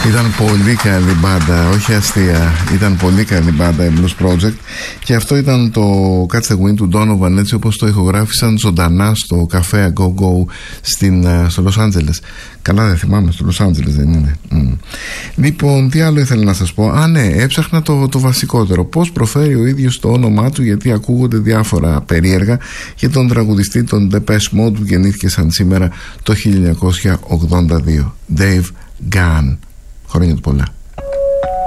Ήταν πολύ καλή μπάντα, όχι αστεία. Ήταν πολύ καλή μπάντα η Blues Project. Και αυτό ήταν το Catch the Wind του Donovan, έτσι όπως το ηχογράφησαν ζωντανά στο καφέ Go Go στο Los Angeles. Καλά δεν θυμάμαι, στο Los Angeles δεν είναι? Λοιπόν, τι άλλο ήθελα να σας πω? Ναι, έψαχνα το βασικότερο. Πώς προφέρει ο ίδιος το όνομά του, γιατί ακούγονται διάφορα περίεργα. Για τον τραγουδιστή των Depeche Mode που γεννήθηκε σαν σήμερα το 1982, Dave Gahan. Χρόνια του πολλά.